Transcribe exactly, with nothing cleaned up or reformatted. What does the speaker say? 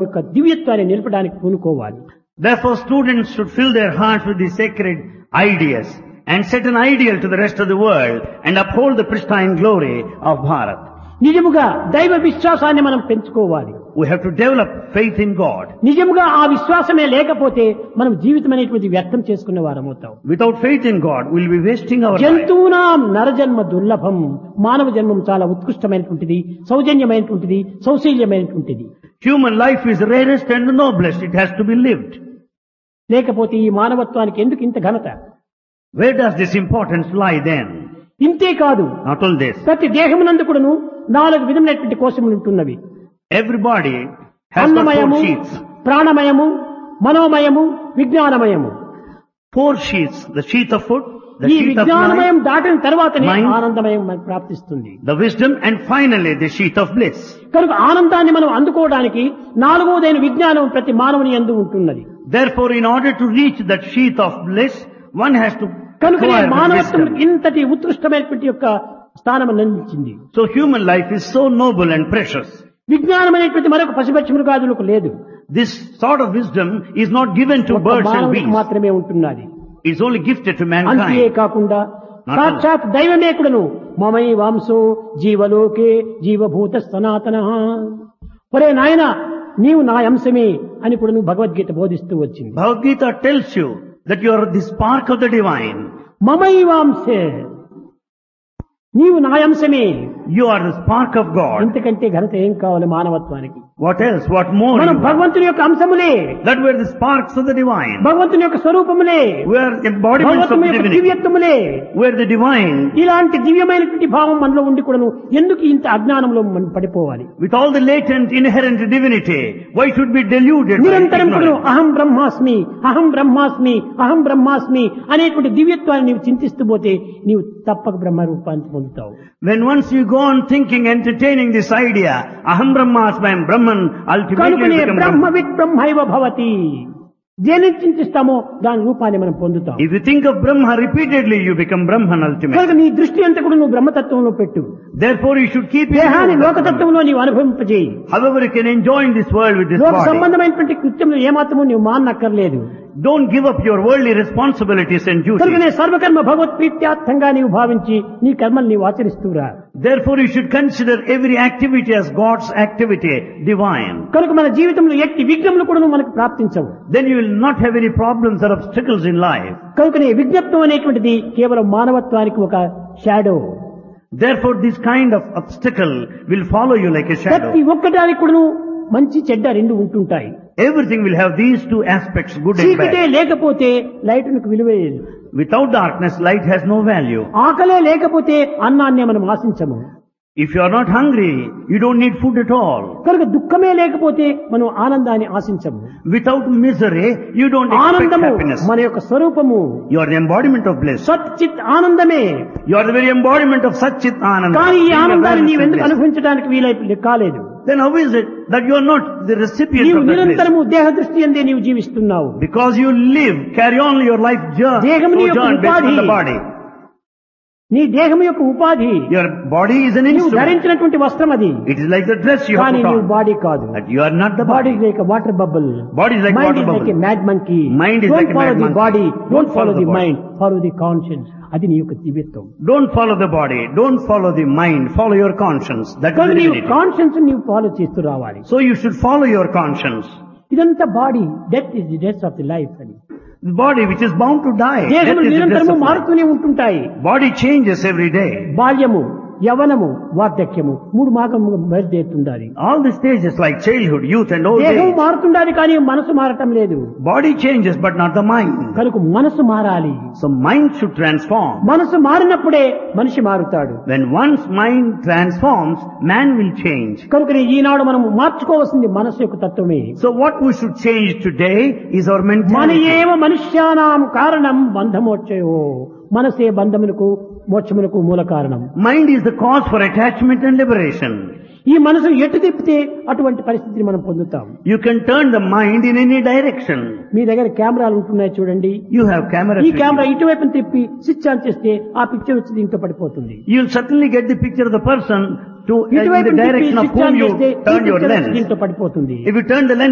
యొక్క దివ్యత్వాన్ని నిలపడానికి పూనుకోవాలి. Therefore, students should fill their hearts with the sacred ideas and set an ideal to the rest of the world and uphold the pristine glory of Bharat. నిజముగా దైవ విశ్వాసాన్ని మనం పెంచుకోవాలి. We have to develop faith in God. నిజముగా ఆ విశ్వాసమే లేకపోతే మనం జీవితం అనేటువంటి వ్యర్థం చేసుకున్న వారమవుతాం. Without faith in God, we will be wasting our life. జంతువునాం నరజన్మ దుర్లభం. మానవ జన్మం చాలా ఉత్కృష్టమైనటువంటిది, సౌజన్యమైనటువంటిది, సౌశీల్యమైనటువంటిది. Human life is rarest and the noblest. It has to be lived. లేకపోతే ఈ మానవత్వానికి ఎందుకు ఇంత ఘనత? Where does this importance lie then? ఇంతే కాదు, Not all this. ప్రతి దేహమునందు కూడాను నాలుగు విధములైనటువంటి కోశములు ఉంటున్నవి. Everybody has got అన్నమయము, four sheaths. ప్రాణమయము, మనోమయము, విజ్ఞానమయము. Four sheaths. The sheath of food, the ఈ sheath of విజ్ఞానమయం mind, దాటిన తర్వాతనే mind, ఆనందమయం మనకు ప్రాప్తిస్తుంది. the wisdom, and finally the sheath of bliss. కనుక ఆనందాన్ని మనం అందుకోవడానికి నాలుగోదైన విజ్ఞానం ప్రతి మానవుని యందు ఉంటున్నది. Therefore, in order to reach that sheath of bliss, one has to కనుక acquire the మానవత్వం wisdom. ఇంతటి ఉత్కృష్టమైనటువంటి యొక్క స్థానం అందించింది. So human life is so noble and precious. విజ్ఞానం అనేటువంటి మరొక పశుపక్షి మృగాదులకు లేదు. This sort of wisdom is not given to ఒక్క birds and మానవునికి beasts. మాత్రమే ఉంటున్నది. It's only gifted to అంతే mankind. కాకుండా Not సాక్షాత్ దైవమే కూడాను మమై వాంసో జీవలోకే జీవభూత సనాతన. ఒరే నాయన, నీవు నా అంశమే అని కూడా భగవద్గీత బోధిస్తూ వచ్చింది. Bhagavad Gita tells you that you are the spark of the divine. మమై వాంసే, నీవు నా అంశమే. You are the spark of God. ఇంతకంటే ఘనత ఏం కావాలి మానవత్వానికి? What else? What more? మనం you are? భగవంతుని యొక్క అంశములే, That we are the sparks of the divine. భగవంతుని యొక్క స్వరూపములే, We are embodiments of భగవంతుని యొక్క divinity. దివ్యత్వములే. We are the divine. ఇలాంటి దివ్యమైనటువంటి భావం మనలో ఉండి కూడాను ఎందుకు ఇంత అజ్ఞానంలో మనం పడిపోవాలి? With all the latent inherent divinity, why should be deluded by నిరంతరం కూడాను ignorance? అహం బ్రహ్మాస్మి, అహం బ్రహ్మాస్మి, అహం బ్రహ్మాస్మి అనేటువంటి దివ్యత్వాన్ని నీవు చింతిస్తూ పోతే నీవు తప్పక బ్రహ్మ రూపాన్ని పొందుతావు. When once you go on thinking, entertaining this idea, aham brahmasmi, I am Brahman, ultimately కనుకనే you become Brahma Brahman. With బ్రహ్మైవ భవతి. దేని చింతిస్తామో దాని రూపాన్ని మనం పొందుతాం. If you think of Brahma repeatedly, you become Brahman ultimately. కనుక నీ దృష్టి అంతా కూడా నువ్వు బ్రహ్మతత్వంలో పెట్టు. Therefore, you should keep దేహాన్ని it. లోకతత్వంలో నీవు అనుభవింపజేయి. However, you can enjoy in this world with this లోక body. సంబంధమైనటువంటి కృత్యములు ఏమాత్రము నీవు మానక్కర్లేదు. Don't give up your worldly responsibilities and కనుకనే duties. సర్వకర్మ భగవత్ప్రీత్యార్థంగా నీవు భావించి నీ కర్మలు నీవు ఆచరిస్తూరా. Therefore, you should consider every activity as God's activity, divine. కనుక మన జీవితంలో ఎట్టి విఘ్నములు కూడా మనకు ప్రాప్తించవు. Then you will not have any problems or obstacles in life. కనుకనే విజ్ఞప్తం అనేటువంటిది కేవలం మానవత్వానికి ఒక shadow. Therefore, this kind of obstacle will follow you like a shadow. ప్రతి ఒక్కటానికి కూడా మంచి చెడ్డ రెండు ఉంటుంటాయి. Everything will have these two aspects, good and చీకటే bad. లేకపోతే లైటునికి విలువేయదు. Without darkness, light has no value. ఆకలే లేకపోతే అన్నాన్ని మనం ఆశించము. If you are not hungry, you don't need food at all. కనుక దుఃఖమే లేకపోతే మనం ఆనందాన్ని ఆశించము. Without misery, you don't expect ఆనందము happiness. మన యొక్క స్వరూపము. You are the embodiment of bliss. సత్ చిత్ ఆనందమే. You are the very embodiment of Satchit Ananda. కానీ ఈ Being ఆనందాన్ని awareness నీవు of ఎందుకు bliss. అనుభవించడానికి వీలై కాలేదు? Then how is it that you are not the recipient నీవు of that bliss? నిరంతరము దేహ దృష్టి అందే నీవు జీవిస్తున్నావు. Because you live, carry on your life journey, దేహం నీ యొక్క sojourn based on ఉపాధి. the body. నీ దేహం యొక్క ఉపాధి. Your body is an నీవు instrument. ధరించినటువంటి వస్త్రం అది. It is like the dress you have కానీ put నీవు on. బాడీ కాదు. But you are not the body body. Like water bubble. Body is like mind water is like bubble. A mad monkey. Mind is like a follow mad the monkey. Body, Don't don't follow follow the the body. Mind, follow the conscience. అది నీ యొక్క దివ్యత్వం. Don't follow the body. Don't follow the mind. Follow your conscience. That is కానీ the నీవు divinity. Conscience నీవు follow చేస్తూ రావాలి. So you should follow your conscience. ఇదంతా body, death is the death of the life అని. The body which is bound to die. That దేహములు is the dress నిరంతరము of life. మారుతూనే ఉంటుంటాయి. Body changes every day. బాల్యము, యవనము, వార్ధక్యము మూడు భాగము బయలుదేరుతుండాలి. All the stages like childhood, youth and old దేహం age. మారుతుండాలి కానీ మనసు మారటం లేదు. Body changes but not the mind. కనుక మనసు మారాలి. So mind should transform. మనసు మారినప్పుడే మనిషి మారుతాడు. When one's mind transforms, man will change. కనుక ఈనాడు మనం మార్చుకోవాల్సింది మనసు యొక్క తత్వమే. So what we should change today is our మన mentality. ఏవ మనుష్యానాం కారణం బంధమోక్షయో. మనసే బంధములకు మోక్షములకు మూల కారణం. Mind is the cause for attachment and liberation. ఈ మనసు ఎటు తిప్పితే అటువంటి పరిస్థితిని మనం పొందుతాం. You can turn the mind in any direction. మీ దగ్గర కెమెరాలు ఉంటున్నాయి చూడండి. You have cameras. ఈ with కెమెరా you. ఇటువైపు తిప్పి స్విచ్ ఆన్ చేస్తే ఆ పిక్చర్ వచ్చి దీంట్లో పడిపోతుంది. You'll certainly get the picture of the person to uh, in ఇటువైపు the direction of switch whom on you చేస్తే ఈ turn your పిక్చర్ వచ్చి lens. దీంట్లో పడిపోతుంది. If you turn the lens